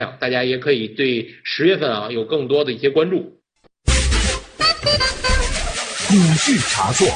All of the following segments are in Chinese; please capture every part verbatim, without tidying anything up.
大家也可以对十月份啊有更多的一些关注。 股市茶座。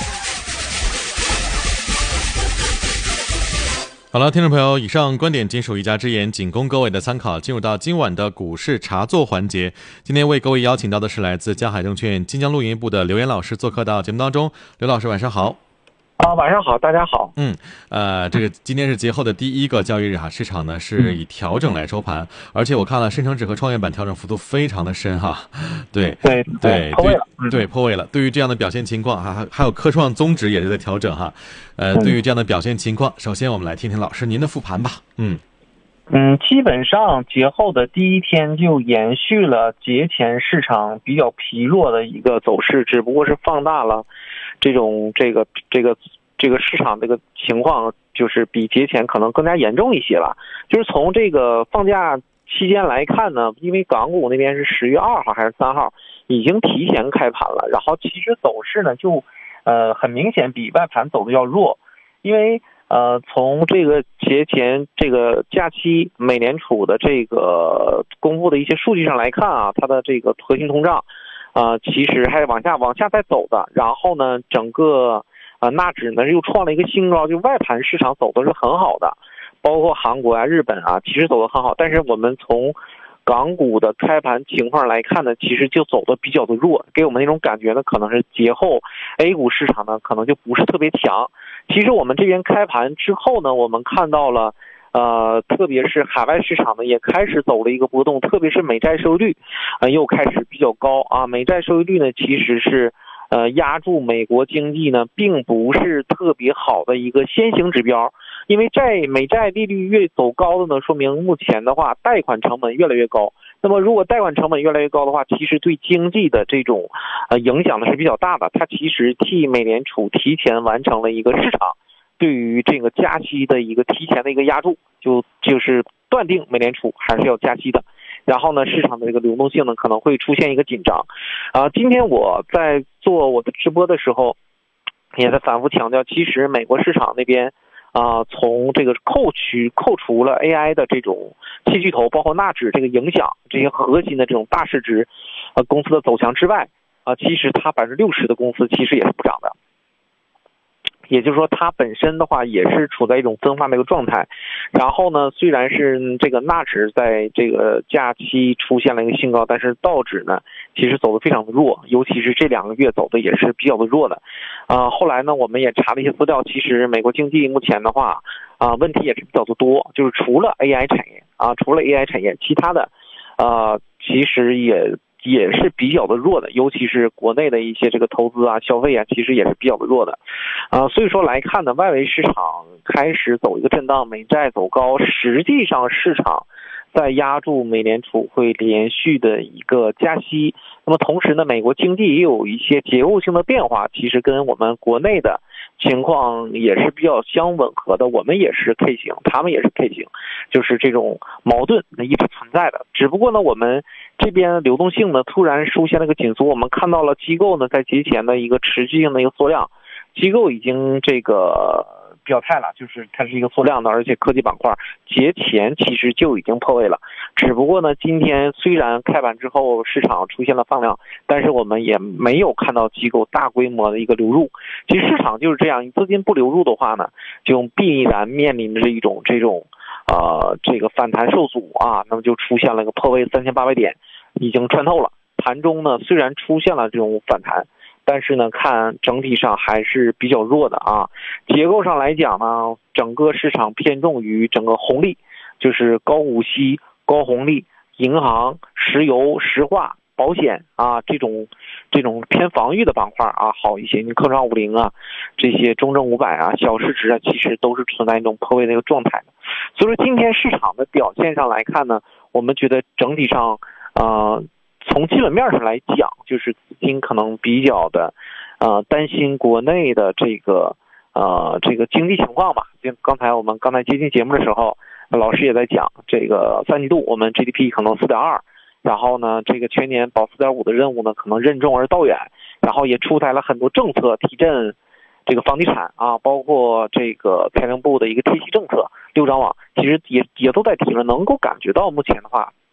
好了，听众朋友，以上观点仅属一家之言，仅供各位的参考。进入到今晚的股市茶座环节，今天为各位邀请到的是来自嘉海证券金江录音部的刘岩老师做客到节目当中。刘老师晚上好。 啊，晚上好，大家好。 嗯，呃，这个今天是节后的第一个交易日哈，市场呢是以调整来收盘，而且我看了深成指和创业板调整幅度非常的深哈，对对对， 破位了， 对破位了。对于这样的表现情况，还还有科创综指也是在调整哈，呃，对于这样的表现情况，首先我们来听听老师您的复盘吧。嗯嗯，基本上节后的第一天就延续了节前市场比较疲弱的一个走势，只不过是放大了这种这个这个这个市场这个情况，就是比节前可能更加严重一些了。就是从这个放假期间来看呢，因为港股那边是十月二号还是三号已经提前开盘了，然后其实走势呢就呃很明显比外盘走的要弱，因为呃，从这个节前这个假期，美联储的这个公布的一些数据上来看啊，它的这个核心通胀，呃，其实还往下往下在走的。然后呢，整个呃纳指呢又创了一个新高，就外盘市场走的是很好的，包括韩国啊、日本啊，其实走的很好。但是我们从港股的开盘情况来看呢，其实就走的比较的弱，给我们那种感觉呢，可能是节后 A 股市场呢可能就不是特别强。其实我们这边开盘之后呢，我们看到了，呃，特别是海外市场呢也开始走了一个波动，特别是美债收益率，呃，又开始比较高啊。美债收益率呢其实是呃压住美国经济呢，并不是特别好的一个先行指标。因为债美债利率越走高的呢，说明目前的话贷款成本越来越高。那么如果贷款成本越来越高的话，其实对经济的这种呃影响呢是比较大的。它其实替美联储提前完成了一个市场对于这个加息的一个提前的一个压注，就就是断定美联储还是要加息的。然后呢，市场的这个流动性呢可能会出现一个紧张。啊、呃，今天我在做我的直播的时候，也在反复强调，其实美国市场那边。啊、呃，从这个扣取扣除了 A I 的这种七巨头，包括纳指这个影响，这些核心的这种大市值呃公司的走强之外，啊、呃，其实它百分之六十的公司其实也是不涨的。也就是说，它本身的话也是处在一种分化的一个状态。然后呢，虽然是这个纳指在这个假期出现了一个新高，但是道指呢其实走得非常的弱，尤其是这两个月走的也是比较的弱的。啊、呃，后来呢，我们也查了一些资料，其实美国经济目前的话啊、呃，问题也是比较的多，就是除了 A I 产业啊，除了 A I 产业，其他的呃其实也。也是比较的弱的，尤其是国内的一些这个投资啊、消费啊，其实也是比较的弱的，啊、呃，所以说来看呢，外围市场开始走一个震荡，美债走高，实际上市场在压住美联储会连续的一个加息。那么同时呢，美国经济也有一些结构性的变化，其实跟我们国内的情况也是比较相吻合的。我们也是 K 型，他们也是 K 型，就是这种矛盾一直存在的。只不过呢，我们这边流动性呢突然出现了个紧缩，我们看到了机构呢在节前的一个持续性的一个缩量，机构已经这个表态了，就是它是一个缩量的，而且科技板块节前其实就已经破位了。只不过呢，今天虽然开盘之后市场出现了放量，但是我们也没有看到机构大规模的一个流入。其实市场就是这样，资金不流入的话呢，就必然面临着一种这种呃这个反弹受阻啊，那么就出现了一个破位三千八百点，已经穿透了。盘中呢虽然出现了这种反弹，但是呢，看整体上还是比较弱的啊。结构上来讲呢，整个市场偏重于整个红利，就是高股息、高红利、银行、石油、石化、保险啊这种这种偏防御的板块啊好一些。你科创五零啊，这些中证五百啊、小市值啊，其实都是存在一种破位的一个状态的。所以说，今天市场的表现上来看呢，我们觉得整体上呃。从基本面上来讲，就是资金可能比较的，呃，担心国内的这个，呃，这个经济情况吧。就刚才我们刚才接近节目的时候，老师也在讲，这个三季度我们 G D P 可能 四点二， 然后呢，这个全年保 四点五 的任务呢，可能任重而道远，然后也出台了很多政策提振这个房地产啊，包括这个财政部的一个贴息政策，六张网其实也也都在提了，能够感觉到目前的话